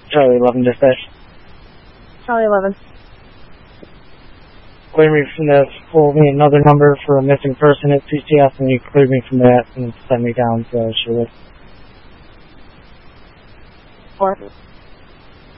Charlie 11 dispatch. Charlie 11. Clear me from that. Pull me another number for a missing person at CCS, and you clear me from that and send me down to Sherwood. 4.